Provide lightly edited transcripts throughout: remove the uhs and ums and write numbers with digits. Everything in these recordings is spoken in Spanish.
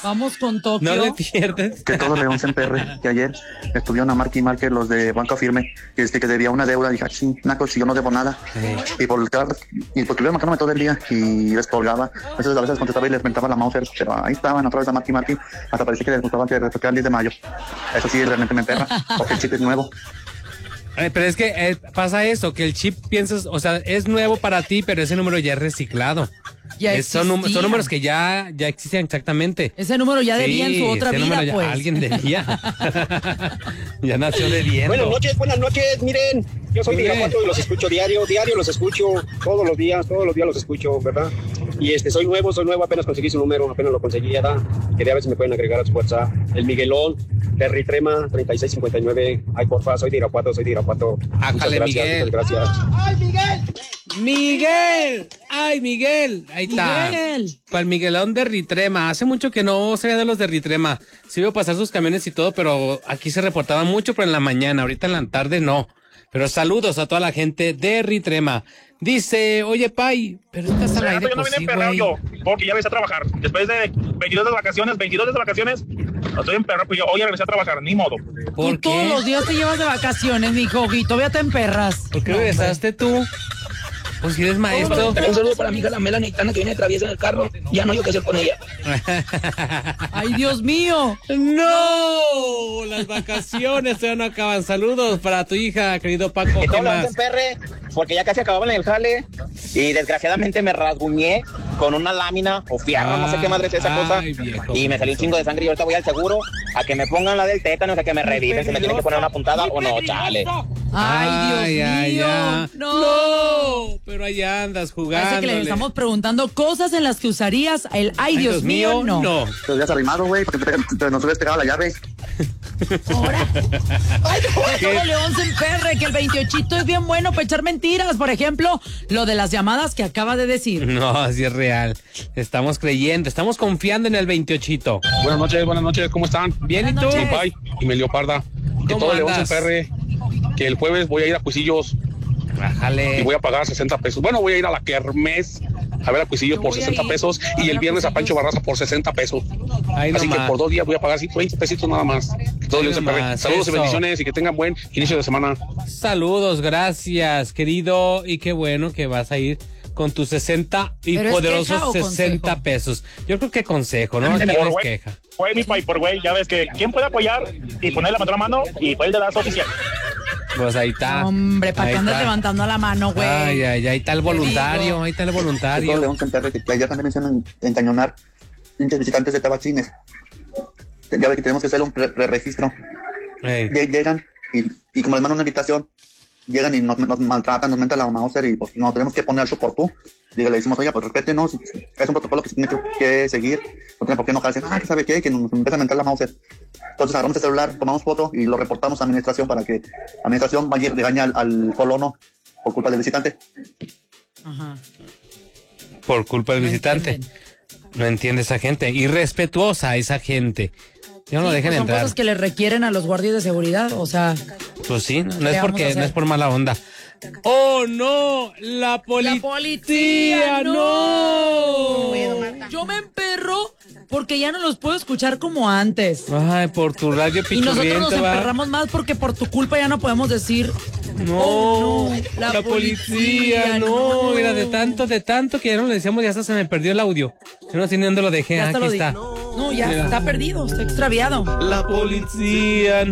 Vamos con Tokio. No le pierdes. Que todo León CPR, que ayer estuvieron a marque y marque los de Banco Firme, que debía una deuda, dije, naco, si yo no debo nada. Y porque estuvieron marcándome todo el día y les colgaba, a veces contestaba y les mentaba la Mauser, pero ahí estaban otra vez a marque y marque, hasta parecía que les gustaba que refrescara el 10 de mayo. Eso sí, realmente me emperra, porque el chip es nuevo. Pero es que pasa eso, que el chip piensas, o sea, es nuevo para ti, pero ese número ya es reciclado. Son números que ya existen exactamente. Ese número ya debía en su otra vida, ya, pues. Alguien debía. Ya nació debiendo. Buenas noches, miren. Yo soy de Irapuato y los escucho diario los escucho, todos los días los escucho, ¿verdad? Y soy nuevo, apenas conseguí su número, apenas lo conseguí, ya da. Quería ver si me pueden agregar a su WhatsApp. El Miguelón, de Ritrema, 3659. Ay, porfa, soy de Irapuato. Ájale, Miguel. Muchas gracias. ¡Ay, Miguel! ¡Miguel! ¡Ay, Miguel! Ahí está. Para el Miguelón de Ritrema. Hace mucho que no se ve de los de Ritrema. Sí veo pasar sus camiones y todo, pero aquí se reportaban mucho, pero en la mañana. Ahorita en la tarde no. Pero saludos a toda la gente de Ritrema. Dice, oye, Pai, pero estás al aire. Yo no vine emperrado yo, porque ya empecé a trabajar. Después de 22 de vacaciones, estoy emperrado, pues yo hoy regresé a trabajar, ni modo. ¿Por qué? Todos los días te llevas de vacaciones, mijo, y todavía te emperras. ¿Por qué regresaste tú? Pues si eres maestro. Un saludo para mi hija, la Melanitana, que viene traviesa en el carro. Ya no hay qué hacer con ella. ¡Ay, Dios mío! ¡No! Las vacaciones todavía no acaban. Saludos para tu hija, querido Paco. Que ¿Qué todo más? Porque ya casi acababan el jale y desgraciadamente me rasguñé con una lámina o fierro, no sé qué madre es esa cosa. Viejo. Y me salió un chingo de sangre y ahorita voy al seguro a que me pongan la del tétano, o sea, que me reviven, si me tienen que poner una puntada o no, chale. ¡Ay, Dios mío! Ya. ¡No! Pero ahí andas jugando. Parece que le estamos preguntando cosas en las que usarías el ¡ay, Dios mío! No. Te habías arrimado, güey, porque nos hubieras pegado la llave. ¿Ahora? ¡Ay, no! Todo León se emperre, que el 28 es bien bueno para echar mentiras. Por ejemplo, lo de las llamadas que acaba de decir. No, así es real. Estamos creyendo, estamos confiando en el 28. Buenas noches, ¿cómo están? Bien, ¿y tú? Sí, Pai y me Leoparda. Que todo León se emperre. Que el jueves voy a ir a Cuisillos. Bájale. Y voy a pagar 60 pesos. Bueno, voy a ir a la Kermés a ver a Cuisillos por 60 pesos y el viernes a Pancho Barraza por 60 pesos. Así que por 2 días voy a pagar 20 pesitos nada más. Todo León se emperre. Saludos y bendiciones y que tengan buen inicio de semana. Saludos, gracias, querido. Y qué bueno que vas a ir con tus 60 y ¿Pero poderosos es 60 consejo? pesos. Yo creo que consejo, ¿no? Aquí no es queja. Fue mi Pai por güey, ya ves que quién puede apoyar y poner la mano y fue el de la oficial. Pues ahí está. Hombre, ¿para Ahí qué andas está. levantando la mano, güey? Ay, ahí está el voluntario, ahí está el Que todo voluntario. León CPR, que ayer también mencionan encañonar visitantes de tabachines. Ya ves que tenemos que hacer un registro. Llegan y como les mandan una invitación, llegan y nos maltratan, nos mentan la Mauser y pues nos tenemos que poner su por tú. Le decimos, oiga, pues respétenos, es un protocolo que se tiene que seguir, no tiene por qué enojarse, ¿qué sabe qué? Que nos empieza a mentar la Mauser. Entonces agarramos el celular, tomamos foto y lo reportamos a administración para que administración vaya y regañe al colono por culpa del visitante. Ajá. Por culpa del visitante. No entiende esa gente. Irrespetuosa esa gente. Ya no lo dejen Son entrar. cosas que le requieren a los guardias de seguridad, o sea... Pues sí, no ¿qué es vamos a porque hacer? no es por mala onda. ¡Oh, no! ¡La policía! ¡La policía! ¡No! Yo me emperro porque ya no los puedo escuchar como antes. Ay, por tu radio Y nosotros nos pichurriento, va. emperramos más porque por tu culpa ya no podemos decir... No, Oh, no, la policía, no. Mira, de tanto que ya no le decíamos, ya hasta se me perdió el audio. Yo no sé ni dónde lo dejé, Ya hasta aquí lo está. No, ya Mira. está perdido, está extraviado. La policía,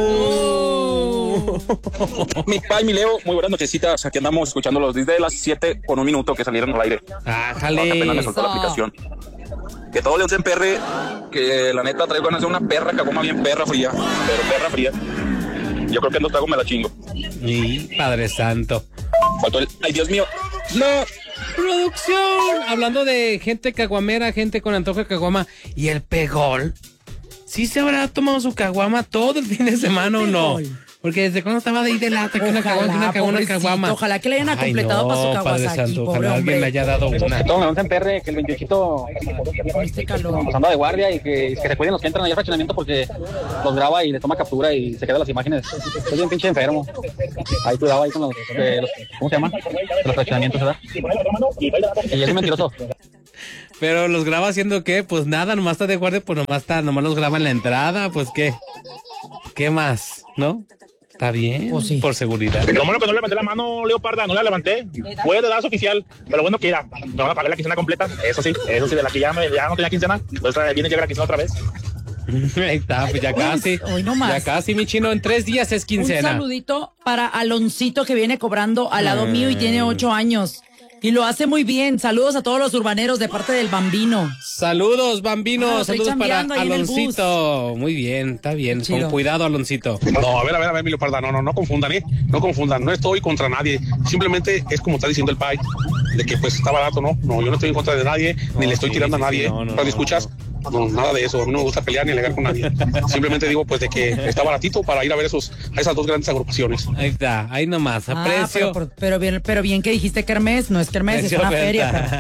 no. Mi Pai, mi Leo, muy buenas nochecitas. Aquí andamos escuchándolos desde las 7:01 que salieron al aire. Ájale. Apenas me soltó la aplicación. Que todo León se emperre, que la neta traigo ganas de una perra cagoma bien perra fría, pero perra fría. Yo creo que en los tragos me la chingo. Y Padre Santo. Faltó el... ¡Ay, Dios mío! ¡No! Producción. Hablando de gente caguamera, gente con antojo de caguama. ¿Y el Pegol? ¿Sí se habrá tomado su caguama todo el fin de semana o no? Porque desde cuando estaba de ahí de lata, que una caguama. Ojalá que le hayan Ay, completado no, para su Padre Kawasaki, Santo, pobre ojalá alguien hombre. le haya dado una. Todo León se emperre, que el 28 Este calor. pasando de guardia y que se cuiden los que entran allá al fraccionamiento porque los graba y les toma captura y se quedan las imágenes. Estoy bien pinche enfermo. Ahí cuidado ahí con los ¿cómo se llaman? Los fraccionamientos, ¿verdad? Y es un mentiroso. Pero los graba haciendo qué, pues nada, nomás está de guardia, pues nomás los graba en la entrada, pues qué más, ¿no? Está bien, pues sí. Por seguridad. Lo malo que no le levanté la mano, Leoparda, no la levanté. Fue de dazo oficial, pero bueno que era. Me van a pagar la quincena completa, eso sí, de la que ya no tenía quincena, pues viene a llegar la quincena otra vez. Ahí está, pues ya casi. Hoy no más. Ya casi, mi chino, en 3 días es quincena. Un saludito para Aloncito que viene cobrando al lado mío y tiene 8 años. Y lo hace muy bien. Saludos a todos los urbaneros de parte del Bambino. Saludos, Bambino. Saludos para Aloncito. Muy bien, está bien. Chido. Con cuidado, Aloncito. No, a ver, Emilio Parda. No confundan, No confundan. No estoy contra nadie. Simplemente es como está diciendo el Pai, de que pues está barato, ¿no? No, yo no estoy en contra de nadie, ni le estoy tirando a nadie. ¿Pero escuchas? No, nada de eso. A mí no me gusta pelear ni alegar con nadie. Simplemente digo, pues, de que está baratito para ir a ver a esas dos grandes agrupaciones. Ahí está, ahí nomás, aprecio. Pero bien que dijiste kermés, no es kermés, es una feria.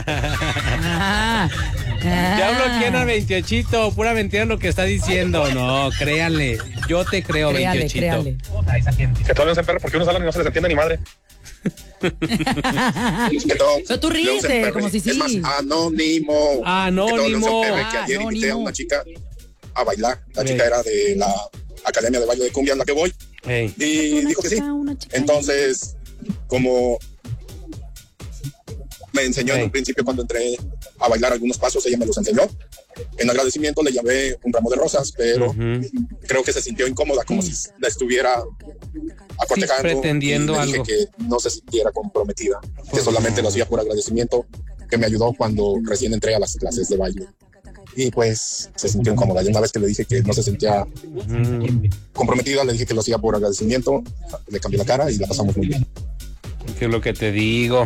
Ya bloquearon a 28, pura mentira lo que está diciendo. No, créanle, yo te creo, 28. Créale. Que todos los perros, porque unos hablan y no se les entiende ni madre. Pero tú ríete, como si sí. Es más, anónimo. Que ayer invité a una chica a bailar. La chica era de la Academia de Baile de Cumbia en la que voy. Y dijo que sí. Entonces, como me enseñó en un principio cuando entré a bailar algunos pasos, ella me los enseñó. En agradecimiento le llevé un ramo de rosas, pero creo que se sintió incómoda, como si la estuviera acortejando, pretendiendo y le dije algo. que no se sintiera comprometida, que solamente lo hacía por agradecimiento, que me ayudó cuando recién entré a las clases de baile. Y pues se sintió incómoda. Y una vez que le dije que no se sentía comprometida, le dije que lo hacía por agradecimiento, le cambié la cara y la pasamos muy bien. Que es lo que te digo,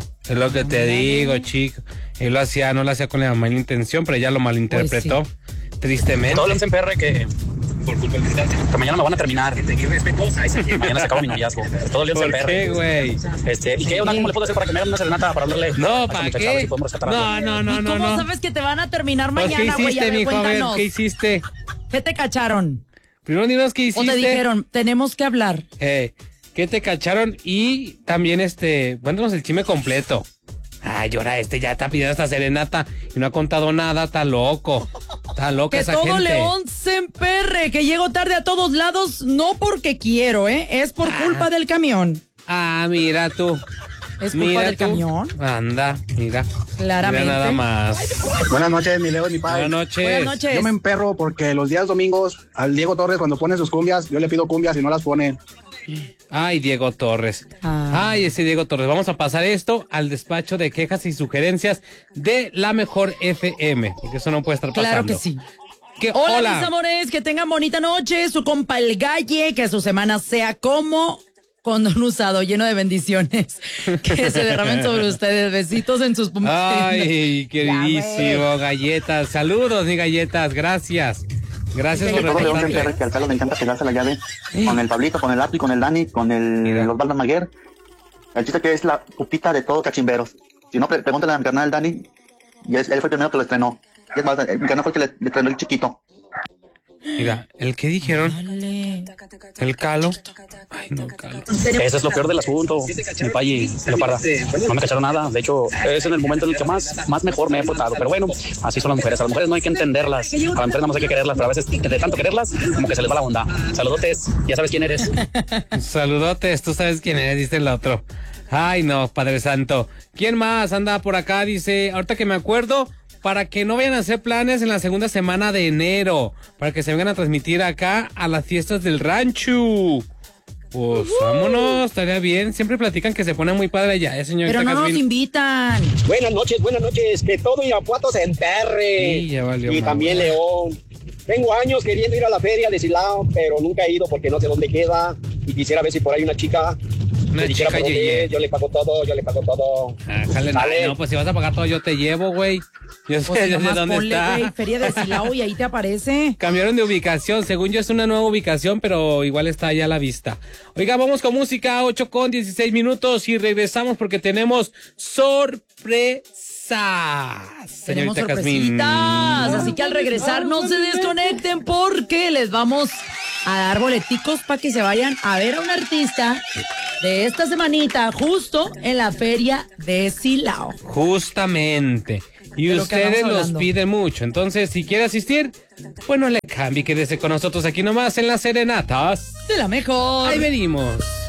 chico. Él no lo hacía con la mala intención, pero ella lo malinterpretó, pues sí. Tristemente. Todo lo en PR que por culpa del cristal, que mañana me van a terminar. Mañana se acaba mi noviazgo. Todo el ¿Por qué, güey? ¿Y qué onda? ¿Cómo le puedo hacer para que me hagan una serenata para hablarle? No, ¿para qué? No. ¿Cómo sabes que te van a terminar mañana, güey? ¿Qué hiciste, mi joven? ¿Qué hiciste? ¿Qué te cacharon? Primero dinos qué hiciste. O te dijeron, tenemos que hablar. ¿Qué te cacharon? Y también cuéntanos el chisme completo. Ay, ahora ya está pidiendo esta serenata y no ha contado nada, está loco. Está loca esa gente. Que todo León se emperre, que llego tarde a todos lados, no porque quiero, es por culpa del camión. Mira tú. ¿Es culpa del camión? Anda, mira. Claramente. Mira nada más. Buenas noches, mi Leo y mi padre. Buenas noches. Yo me emperro porque los días domingos al Diego Torres cuando pone sus cumbias, yo le pido cumbias y no las pone. Ay, Diego Torres. Ay, ese Diego Torres. Vamos a pasar esto al despacho de quejas y sugerencias de La Mejor FM, porque eso no puede estar pasando. Claro que sí. Hola, mis amores, que tengan bonita noche. Su compa el Galle, que su semana sea como condón usado, lleno de bendiciones. Que se derramen sobre ustedes. Besitos en sus puntos. Ay, queridísimo, galletas. Saludos, mi galletas. Gracias. Gracias por reportarle. Que al Carlos le encanta pegarse la llave con el Pablito, con el Api, con el Dani, con el Osvaldo Maguer. El chiste que es la pupita de todos cachimberos. Si no, pregúntale a mi carnal Dani. Y él fue el primero que lo estrenó. Y es más, mi carnal fue el que le estrenó el chiquito. Mira, ¿el qué dijeron? ¿El Calo? Ay, no, Calo. Eso es lo peor del asunto, mi payi, Leoparda. No me cacharon nada. De hecho, es en el momento en el que más mejor me he portado. Pero bueno, así son las mujeres. A las mujeres no hay que entenderlas. A las mujeres nada más hay que quererlas. Pero a veces, de tanto quererlas, como que se les va la onda. Saludotes, ya sabes quién eres. Saludotes, tú sabes quién eres, dice el otro. Ay, no, Padre Santo. ¿Quién más anda por acá? Dice, ahorita que me acuerdo, para que no vayan a hacer planes en la segunda semana de enero, para que se vengan a transmitir acá a las fiestas del rancho. Pues vámonos, estaría bien. Siempre platican que se pone muy padre allá, señorita. Pero no nos invitan. Buenas noches, que todo Irapuato se enterre. Sí, ya valió. Y también León. Tengo años queriendo ir a la feria de Silao, pero nunca he ido porque no sé dónde queda. Y quisiera ver si por ahí una chica. Yo le pago todo. Dale. No, pues si vas a pagar todo, yo te llevo, güey. Yo sé de dónde está. Wey, feria de Silao y ahí te aparece. Cambiaron de ubicación, según yo es una nueva ubicación, pero igual está allá a la vista. Oiga, vamos con música, 8:16 y regresamos porque tenemos sorpresas. Señorita Jazmín. Así que al regresar no se desconecten porque les vamos a dar boleticos para que se vayan a ver a un artista de esta semanita justo en la feria de Silao. Justamente. Y ustedes los piden mucho. Entonces, si quiere asistir, pues no le cambie. Quédese con nosotros aquí nomás en las serenatas de la mejor. Ahí venimos.